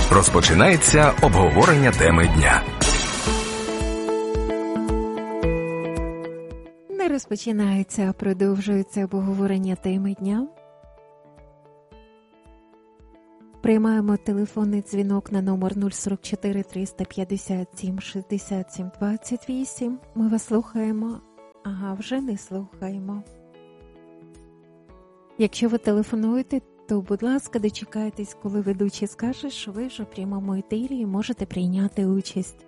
Розпочинається обговорення теми дня. Не розпочинається, а продовжується обговорення теми дня. Приймаємо телефонний дзвінок на номер 044 357 67 28. Ми вас слухаємо. Ага, вже не слухаємо. Якщо ви телефонуєте, то, будь ласка, дочекайтесь, коли ведучий скаже, що ви вже в прямому етері і можете прийняти участь.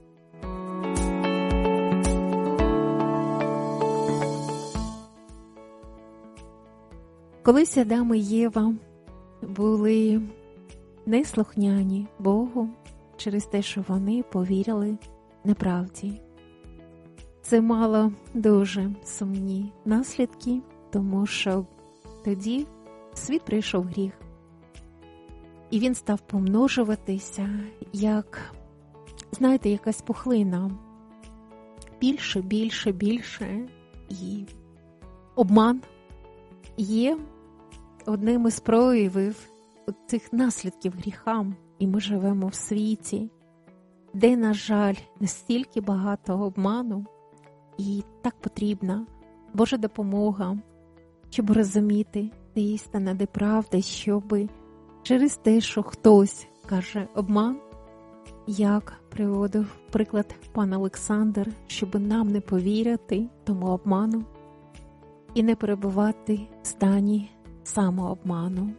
Колись Адам і Єва були неслухняні Богу через те, що вони повірили неправді. Це мало дуже сумні наслідки, тому що тоді в світ прийшов гріх. І він став помножуватися, як, знаєте, якась пухлина. Більше, більше, більше. І обман є одним із проявів цих наслідків гріха. І ми живемо в світі, де, на жаль, настільки багато обману, і так потрібна Божа допомога, щоб розуміти, де істина, де правда, щоб через те, що хтось каже обман, як приводив приклад пан Олександр, щоб нам не повірити тому обману і не перебувати в стані самообману.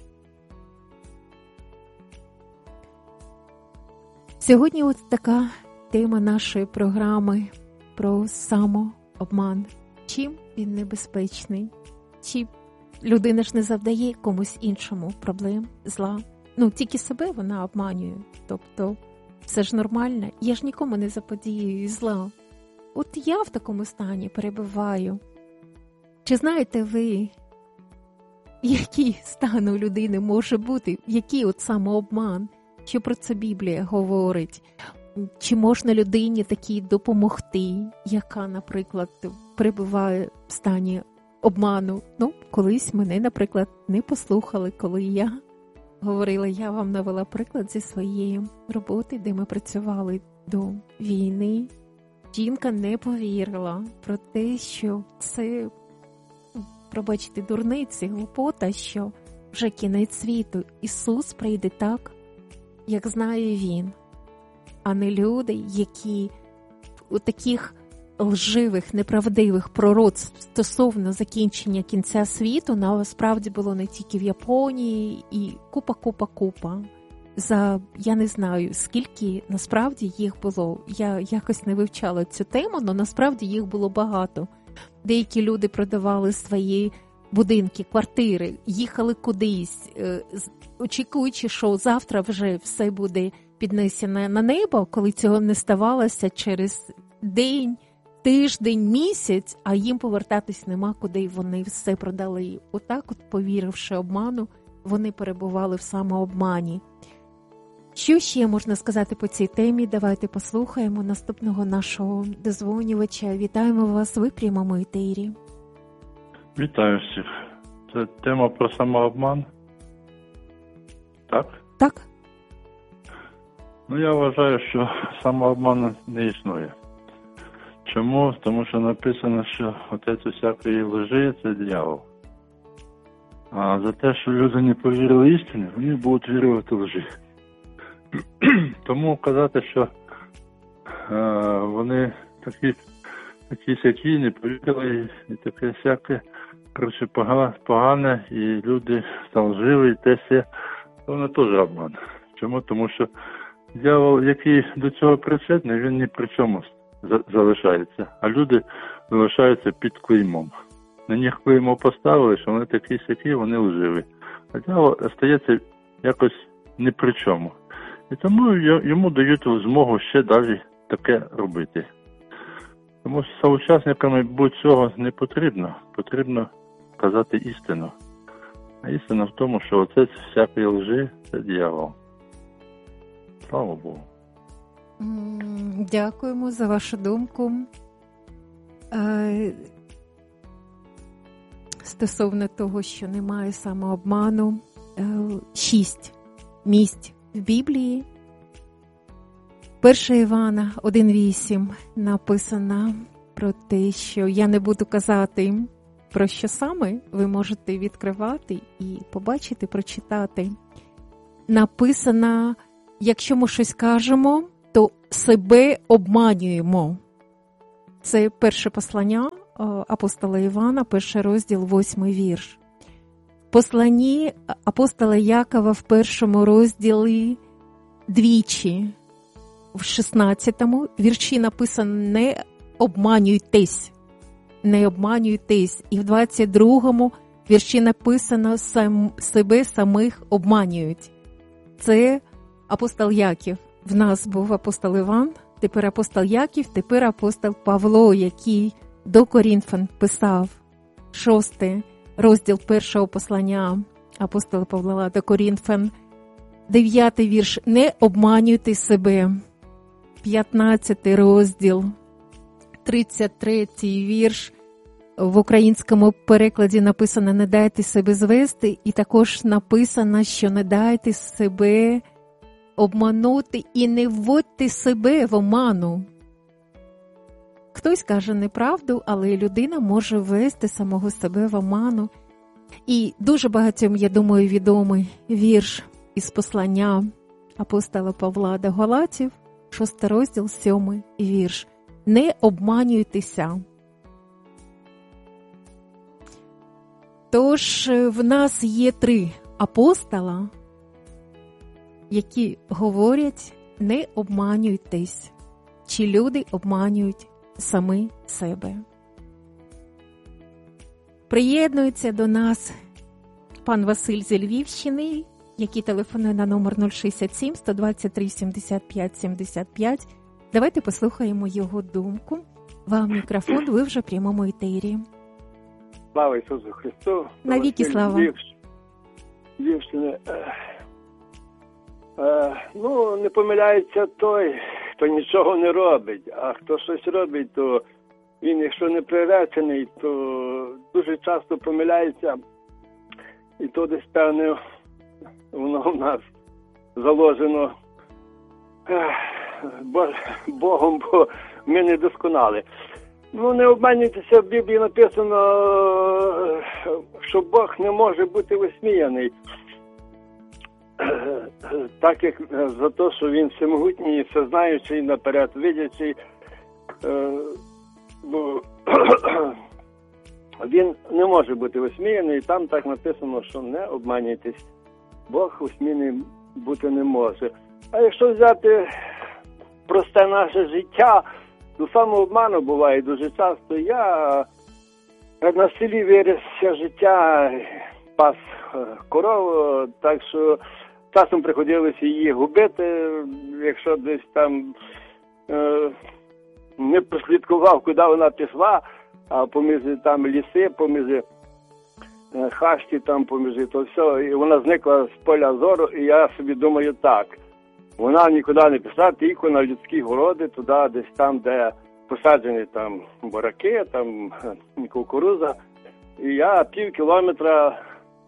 Сьогодні ось така тема нашої програми про самообман. Чим він небезпечний? Чи людина ж не завдає комусь іншому проблем, зла? Тільки себе вона обманює. Тобто, все ж нормально. Я ж нікому не заподіюю зла. От я в такому стані перебуваю. Чи знаєте ви, який стан у людини може бути? Який от самообман? Що про це Біблія говорить? Чи можна людині такій допомогти, яка, наприклад, перебуває в стані обману? Колись мене, наприклад, не послухали, коли я говорила, я вам навела приклад зі своєї роботи, де ми працювали до війни. Жінка не повірила про те, що це, пробачте, дурниці, глупота, що вже кінець світу. Ісус прийде так, як знає Він, а не люди, які у таких лживих, неправдивих пророцтв стосовно закінчення кінця світу насправді було не тільки в Японії, і купа. Я не знаю, скільки насправді їх було. Я якось не вивчала цю тему, але насправді їх було багато. Деякі люди продавали свої будинки, квартири, їхали кудись, очікуючи, що завтра вже все буде піднесене на небо, коли цього не ставалося через день, тиждень, місяць, а їм повертатись нема куди, і вони все продали. Отак от, повіривши обману, вони перебували в самообмані. Що ще можна сказати по цій темі? Давайте послухаємо наступного нашого дозвонювача. Вітаємо вас, ви в прямому етері. Вітаю всіх. Це тема про самообман? Так? Так. Я вважаю, що самообману не існує. Чому? Тому що написано, що отець усякої лжи – це диявол. А за те, що люди не повірили істині, вони будуть вірувати лжи. Тому казати, що вони такі-сякі, не повірили і таке всяке, коротше, погане, і люди лживі, і те все, то воно теж обман. Чому? Тому що диявол, який до цього причетний, він ні при чому залишається, а люди залишаються під клеймом. На них клеймо поставили, що вони такі-сякі, вони лживі. А диявол остається якось ні при чому. І тому йому дають змогу ще далі таке робити. Тому соучасниками будь-цього не потрібно. Потрібно казати істину. А істина в тому, що отець всякої лжи – це диявол. Слава Богу. Дякуємо за вашу думку. Стосовно того, що немає самообману, 6 місць в Біблії. 1 Івана 1:8 написано про те, що я не буду казати, про що саме ви можете відкривати і побачити, прочитати. Написано, якщо ми щось кажемо, то себе обманюємо. Це перше послання апостола Івана, 1 розділ, 8 вірш. В посланні апостола Якова в 1 розділі двічі, в 16 вірші написано «Не обманюйтесь». Не обманюйтесь. І в 22 вірші написано «Себе самих обманюють». Це апостол Яків. В нас був апостол Іван, тепер апостол Яків, тепер апостол Павло, який до Корінфян писав 6 розділ 1 послання апостола Павла до Корінфян, 9 вірш «Не обманюйте себе», 15 розділ, 33 вірш, в українському перекладі написано «Не дайте себе звести», і також написано, що не дайте себе обманути і не вводьте себе в оману. Хтось каже неправду, але людина може ввести самого себе в оману. І дуже багатьом, я думаю, відомий вірш із послання апостола Павла до Галатів, 6 розділ, 7 вірш. Не обманюйтеся. Тож в нас є 3 апостола, які говорять, не обманюйтесь, чи люди обманюють самі себе. Приєднується до нас пан Василь зі Львівщини, який телефонує на номер 067 123 75 75. Давайте послухаємо його думку. Вам мікрофон, ви вже в прямому етері. Слава Ісусу Христу! Навіки слава! Львівщини. Не помиляється той, хто нічого не робить, а хто щось робить, то він, якщо не приречений, то дуже часто помиляється, і то десь, певне, воно в нас заложено Богом, бо ми не досконалі. Не обманюйтеся, в Біблії написано, що Бог не може бути висміяний. Так як за те, що він всемогутній, всезнаючий, наперед видячий, він не може бути висміяний, там так написано, що не обманюйтесь. Бог висміяний бути не може. А якщо взяти просте наше життя, то самообману буває дуже часто. Я на селі виріс все життя, пас корову, так що часом приходилося її губити, якщо десь там не прослідкував, куди вона пішла, а поміж там ліси, поміж хащі, там поміж то все, і вона зникла з поля зору, і я собі думаю так, вона нікуди не пішла, тільки на людські городи, туди десь там, де посаджені там буряки, там кукурудза, і я пів кілометра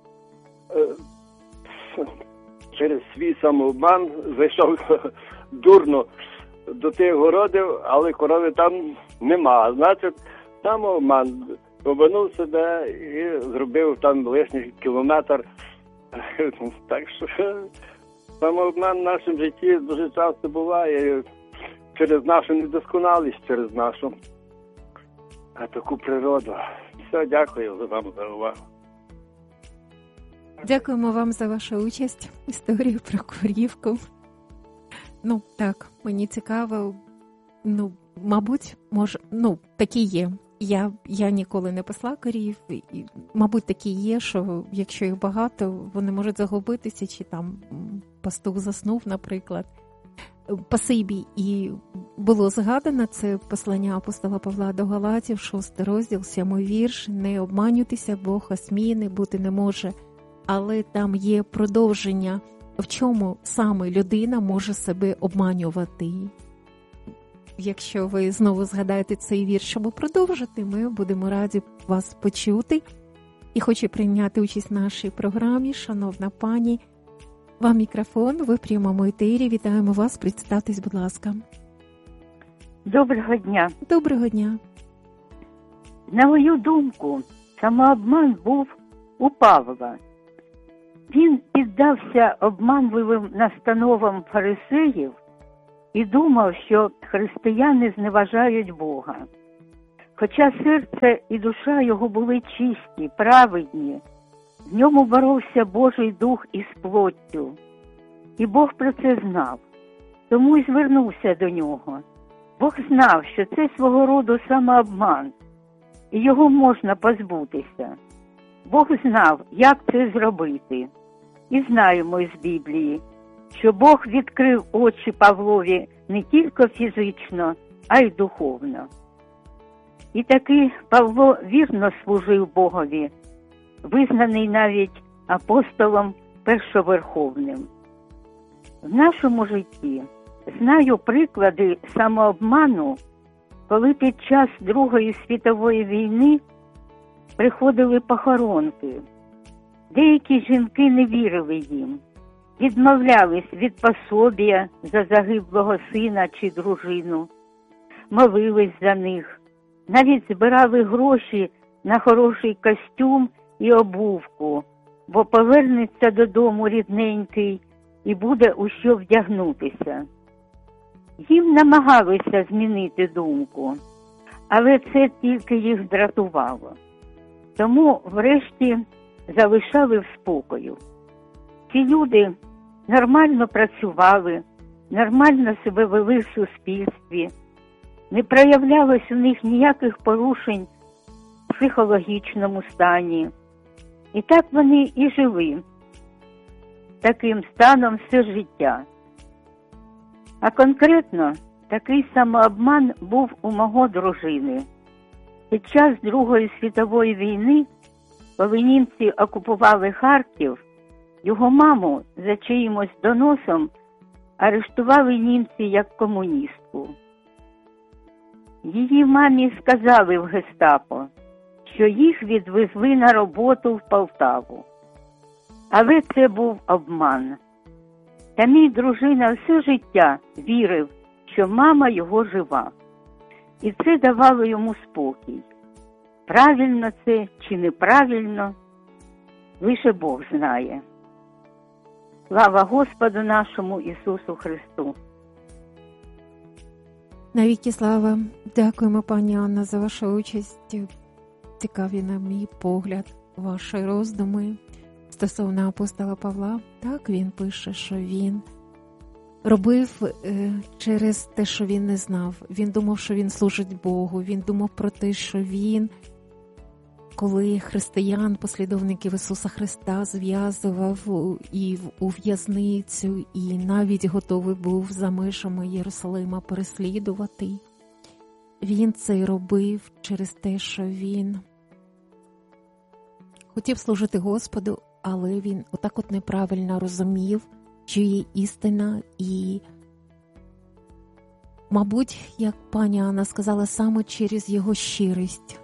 через свій самообман зайшов дурно до тих городів, але корови там нема. Значить, самообман обманув себе і зробив там лишній кілометр. Так що самообман в нашому житті дуже часто буває через нашу недосконалість, через нашу таку природу. Все, дякую вам за увагу. Дякуємо вам за вашу участь в історії про корівку. Так, мені цікаво, мабуть, такі є. Я ніколи не пасла корів, і, мабуть, такі є, що якщо їх багато, вони можуть загубитися, чи там пастух заснув, наприклад. Пасибі, і було згадано це послання апостола Павла до Галатів, 6 розділ, 7 вірш. Не обманюйтеся, Бог осміяний бути не може. Але там є продовження, в чому саме людина може себе обманювати. Якщо ви знову згадаєте цей вірш, щоб продовжити, ми будемо раді вас почути. І хочу прийняти участь в нашій програмі, шановна пані. Вам мікрофон, ви в прямому етері. Вітаємо вас, представтесь, будь ласка. Доброго дня. Доброго дня. На мою думку, самообман був у Павла. Він піддався обманливим настановам фарисеїв і думав, що християни зневажають Бога. Хоча серце і душа його були чисті, праведні, в ньому боровся Божий дух із плоттю. І Бог про це знав, тому й звернувся до нього. Бог знав, що це свого роду самообман, і його можна позбутися. Бог знав, як це зробити. І знаємо із Біблії, що Бог відкрив очі Павлові не тільки фізично, а й духовно. І таки Павло вірно служив Богові, визнаний навіть апостолом першоверховним. В нашому житті знаю приклади самообману, коли під час Другої світової війни приходили похоронки. Деякі жінки не вірили їм, відмовлялись від пособія за загиблого сина чи дружину, молились за них, навіть збирали гроші на хороший костюм і обувку, бо повернеться додому рідненький і буде у що вдягнутися. Їм намагалися змінити думку, але це тільки їх дратувало. Тому врешті залишали в спокою. Ці люди нормально працювали, нормально себе вели в суспільстві, не проявлялось у них ніяких порушень в психологічному стані. І так вони і жили таким станом все життя. А конкретно такий самообман був у мого дружини. Під час Другої світової війни, коли німці окупували Харків, його маму за чиїмось доносом арештували німці як комуністку. Її мамі сказали в гестапо, що їх відвезли на роботу в Полтаву. Але це був обман. Та мій дружина все життя вірив, що мама його жива. І це давало йому спокій. Правильно це чи неправильно, лише Бог знає. Слава Господу нашому Ісусу Христу! Навіки слава. Дякуємо, пані Анна, за вашу участь. Цікаві, на мій погляд, ваші роздуми стосовно апостола Павла. Так, він пише, що він робив через те, що він не знав. Він думав, що він служить Богу. Він думав про те, що він, коли християн, послідовників Ісуса Христа, зв'язував і у в'язницю, і навіть готовий був за межами Єрусалима переслідувати. Він це робив через те, що він хотів служити Господу, але він отак от неправильно розумів, що є істина, і, мабуть, як пані Анна сказала, саме через його щирість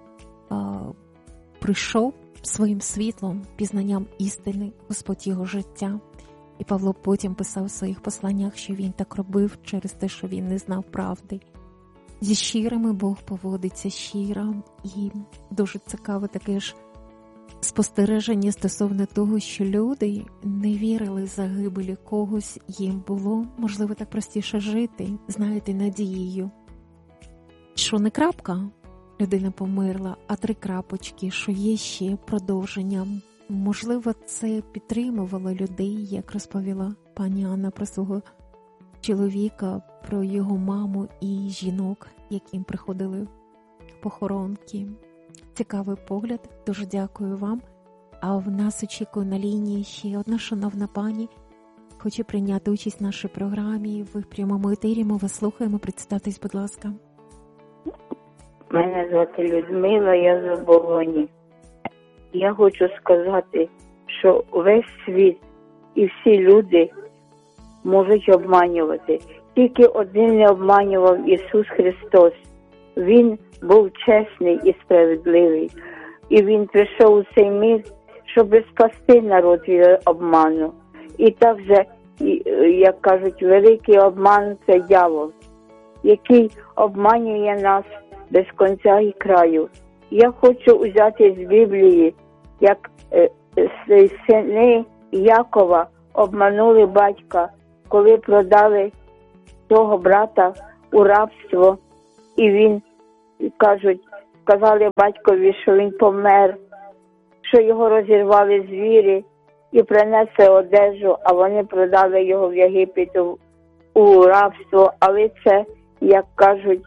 прийшов своїм світлом, пізнанням істини Господь його життя. І Павло потім писав у своїх посланнях, що він так робив через те, що він не знав правди. Зі щирими Бог поводиться щиро, і дуже цікаве таке ж спостереження стосовно того, що люди не вірили загибелі когось, їм було, можливо, так простіше жити, знаєте, надією. Що не крапка, людина померла, а 3 крапочки, що є ще продовження. Можливо, це підтримувало людей, як розповіла пані Анна про свого чоловіка, про його маму і жінок, яким приходили похоронки. Цікавий погляд, дуже дякую вам. А в нас очікує на лінії ще одна шановна пані. Хоче прийняти участь в нашій програмі. Ви в прямому етері, ми вас слухаємо. Представтесь, будь ласка. Мене звати Людмила, я з Оболоні. Я хочу сказати, що весь світ і всі люди можуть обманювати. Тільки один не обманював — Ісус Христос. Він був чесний і справедливий. І Він прийшов у цей мир, щоб спасти народ від обману. І так же, як кажуть, великий обман – це дьявол, який обманює нас без кінця і краю. Я хочу взяти з Біблії, як сини Якова обманули батька, коли продали того брата у рабство, і він, кажуть, сказали батькові, що він помер, що його розірвали звірі і принесли одежу, а вони продали його в Єгипет у рабство. Але це, як кажуть,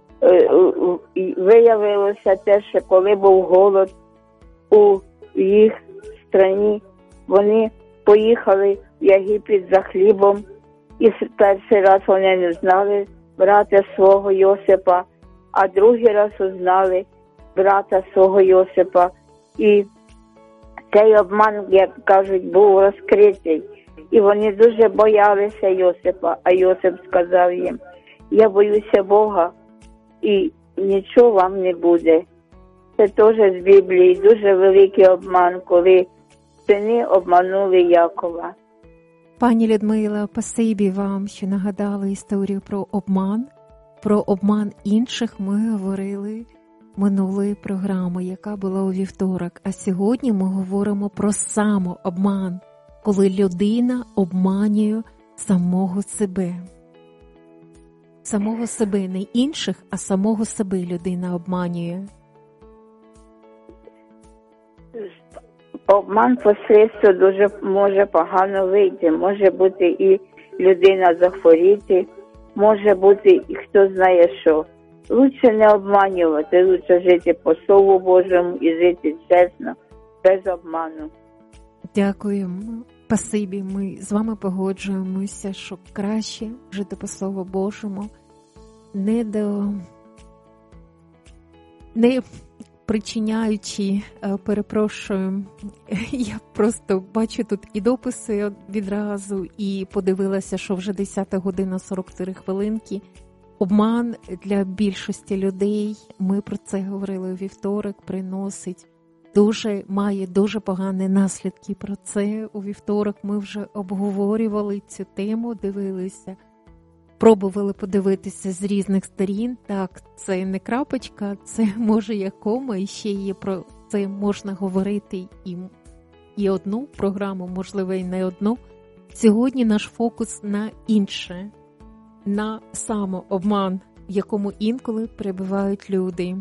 виявилося те, що коли був голод у їх країні, вони поїхали в Єгипет за хлібом, і перший раз вони не знали брата свого Йосипа, а другий раз узнали брата свого Йосипа. І цей обман, як кажуть, був розкритий. І вони дуже боялися Йосипа, а Йосип сказав їм: я боюся Бога, і нічого вам не буде. Це теж з Біблії дуже великий обман, коли сини обманули Якова. Пані Людмила, спасибі вам, що нагадали історію про обман. Про обман інших ми говорили минулої програми, яка була у вівторок. А сьогодні ми говоримо про самообман, коли людина обманює самого себе. Самого себе, не інших, а самого себе людина обманює. Обман посредство дуже може погано вийти. Може бути і людина захворіти, може бути і хто знає що. Лучше не обманювати, лучше жити по Слову Божому і жити чесно, без обману. Дякуємо. Спасибі. Ми з вами погоджуємося, що краще жити по Слову Божому, не причиняючи, перепрошую, я просто бачу тут і дописи відразу, і подивилася, що вже 10 година 44 хвилинки. Обман для більшості людей, ми про це говорили у вівторок, має дуже погані наслідки. Про це у вівторок ми вже обговорювали цю тему, дивилися, пробували подивитися з різних сторін. Так, це не крапочка, це може як кома, і ще є про це можна говорити і одну програму, можливо, і не одну. Сьогодні наш фокус на інше, на самообман, в якому інколи перебувають люди.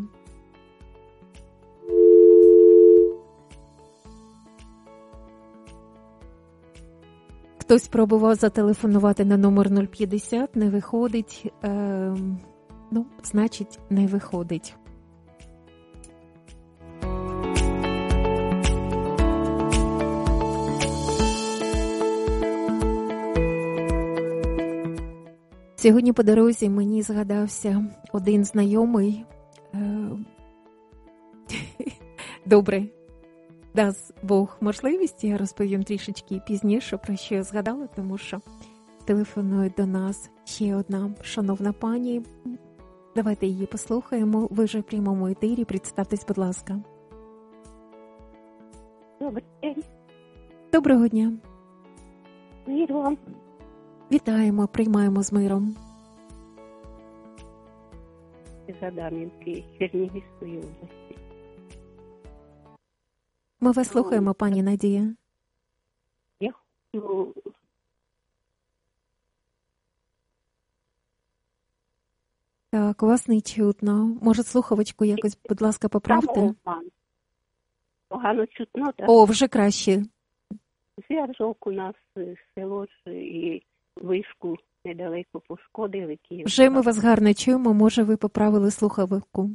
Хтось пробував зателефонувати на номер 050, не виходить, значить не виходить. Сьогодні по дорозі мені згадався один знайомий. Добре, дасть Бог можливість, я розповім трішечки пізніше, про що я згадала, тому що телефонує до нас ще одна шановна пані. Давайте її послухаємо. Ви вже в прямому етері. Представтесь, будь ласка. Добрий день. Доброго дня. Привіт вам. Вітаємо, приймаємо з миром. З Адамівки, Чернігівської області. Ми вас слухаємо, пані Надія. Я хочу... Так, у вас не чутно. Може, слухавочку якось, будь ласка, поправте? Погано чутно, так? О, вже краще. Зв'язок у нас село і вишку недалеко пошкодили. Вже ми вас гарно чуємо, може ви поправили слухавку.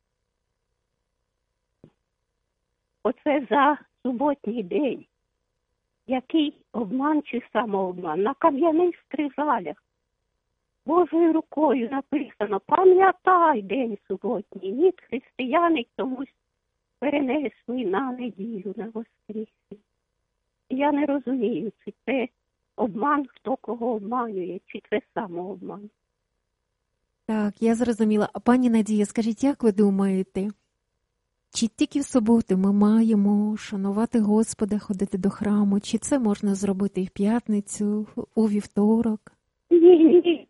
Оце за суботній день. Який обман чи самообман? На кам'яних скрижалях Божою рукою написано: пам'ятай день суботній. Ні, християни чомусь перенесли на неділю, на воскресіння. Я не розумію, чи це обман, хто кого обманює, чи це самообман. Так, я зрозуміла. А пані Надія, скажіть, як ви думаєте, Чи тільки в суботу ми маємо шанувати Господа, ходити до храму, чи це можна зробити і в п'ятницю, у вівторок? Ні.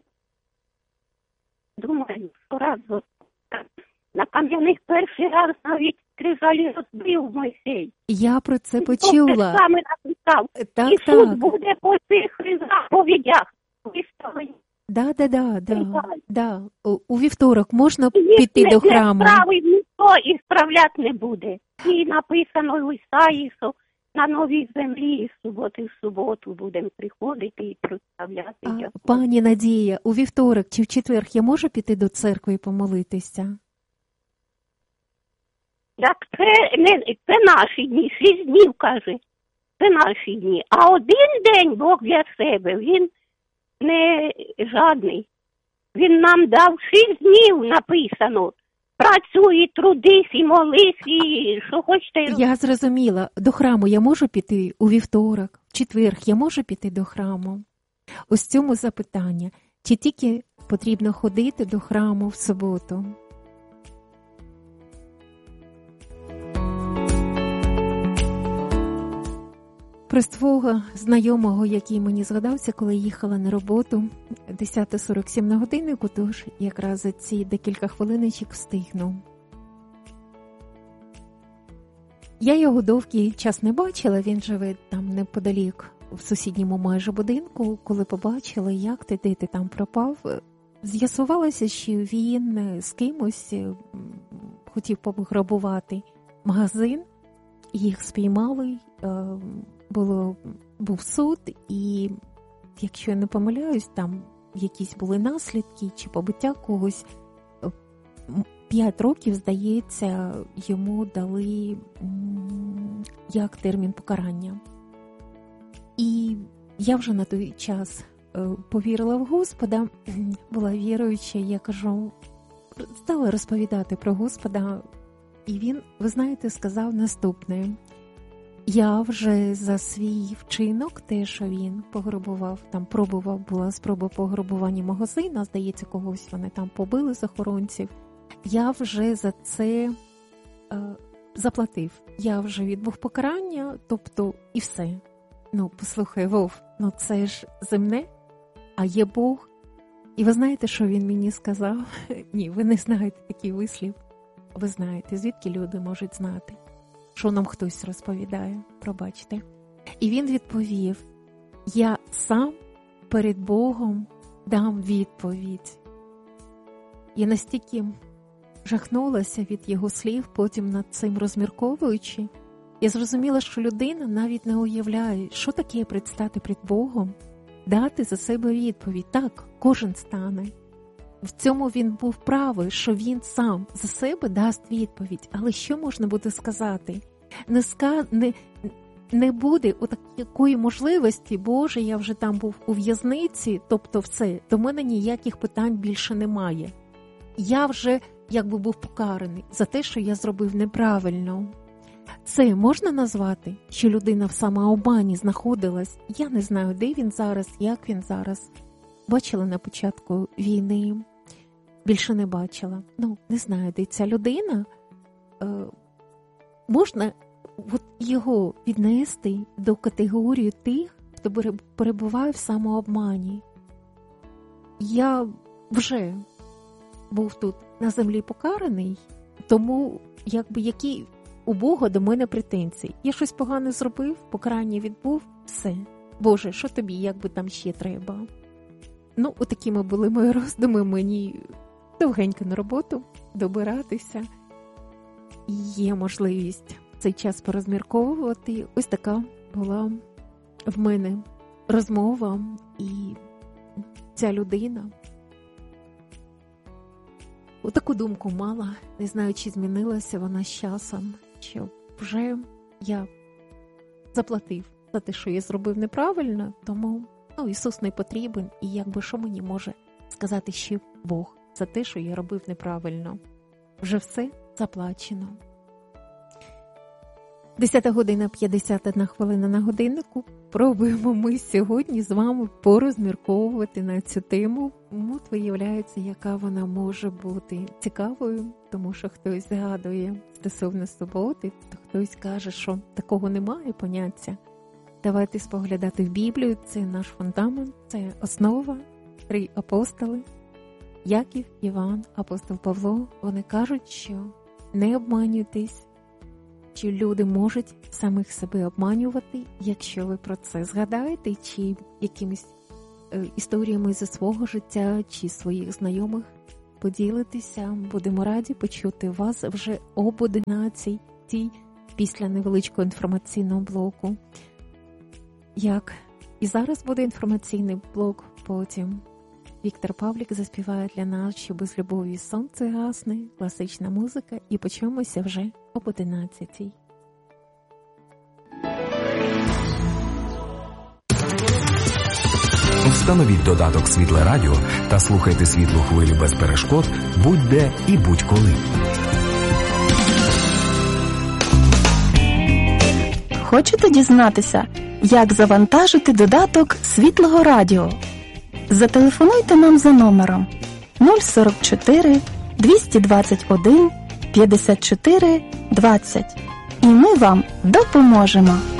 Думаю, що раз на кам'яних перший раз навіть скрижалі розбив Мойсей. Я про це почула. Хто саме написав. Так, І суд так. буде по цих заповідях. Да. У вівторок можна піти до храму? Справи ніхто і справляти не буде. І написано в Ісаї, що на новій землі з суботи в суботу будемо приходити і прославляти. Пані Надія, у вівторок чи в четвер я можу піти до церкви і помолитися? Так це наші дні, 6 днів, каже. Це наші дні. А один день Бог для себе, він не жадний. Він нам дав 6 днів, написано. Працюй, трудись і молись, і що хочете. Я зрозуміла. До храму я можу піти у вівторок, в четвер я можу піти до храму? Ось цьому запитання. Чи тільки потрібно ходити до храму в суботу? Про свого знайомого, який мені згадався, коли їхала на роботу, 10:47 на годиннику, тож якраз за ці декілька хвилиночок встигну. Я його довгий час не бачила, він живе там неподалік, в сусідньому майже будинку. Коли побачила, як ти, де ти там пропав, з'ясувалося, що він з кимось хотів пограбувати магазин, їх спіймали, був суд, і, якщо я не помиляюсь, там якісь були наслідки чи побиття когось. 5 років, здається, йому дали як термін покарання. І я вже на той час повірила в Господа, була віруюча, я кажу, стала розповідати про Господа, і він, ви знаєте, сказав наступне: я вже за свій вчинок, те, що він пограбував, там була спроба пограбування магазину, здається, когось вони там побили з охоронців, я вже за це заплатив. Я вже відбув покарання, тобто і все. Ну, послухай, Вов, ну це ж земне, а є Бог. І ви знаєте, що він мені сказав? Ні, ви не знаєте такий вислів. Ви знаєте, звідки люди можуть знати, що нам хтось розповідає, пробачте. І він відповів: я сам перед Богом дам відповідь. Я настільки жахнулася від його слів, потім над цим розмірковуючи, я зрозуміла, що людина навіть не уявляє, що таке предстати перед Богом, дати за себе відповідь. Так, кожен стане. В цьому він був правий, що він сам за себе дасть відповідь. Але що можна буде сказати? Не буде такої можливості: Боже, я вже там був у в'язниці, тобто все, до мене ніяких питань більше немає. Я вже якби був покараний за те, що я зробив неправильно. Це можна назвати, що людина в самообмані знаходилась? Я не знаю, де він зараз, як він зараз. Бачила на початку війни, більше не бачила. Ну, не знаю, де ця людина. Можна його віднести до категорії тих, хто перебуває в самообмані. Я вже був тут на землі покараний, тому які у Бога до мене претензії. Я щось погане зробив, покарання відбув, все. Боже, що тобі, якби там ще треба? Ну, отакими були мої роздуми, мені довгенько на роботу добиратися. Є можливість цей час порозмірковувати. Ось така була в мене розмова, і ця людина отаку думку мала, не знаю, чи змінилася вона з часом, що вже я заплатив за те, що я зробив неправильно, тому Ісус не потрібен, і якби що мені може сказати ще Бог за те, що я робив неправильно. Вже все заплачено. 10:51 на годиннику. Пробуємо ми сьогодні з вами порозмірковувати на цю тему. От виявляється, яка вона може бути цікавою, тому що хтось згадує стосовно суботи, то хтось каже, що такого немає поняття. Давайте споглядати в Біблію, це наш фундамент, це основа. 3 апостоли, Яків, Іван, апостол Павло, вони кажуть, що не обманюйтесь, що люди можуть самих себе обманювати, якщо ви про це згадаєте, чи якимись історіями зі свого життя, чи своїх знайомих поділитеся. Будемо раді почути вас вже об 11:00 після невеличкого інформаційного блоку. Як і зараз буде інформаційний блок, потім Віктор Павлік заспіває для нас, що без любові сонце гасне, класична музика, і почуємося вже об 11:00. Встановіть додаток «Світле радіо» та слухайте світлу хвилю без перешкод будь-де і будь-коли. Хочете дізнатися, як завантажити додаток «Світлого радіо»? Зателефонуйте нам за номером 044 221 54 20 і ми вам допоможемо.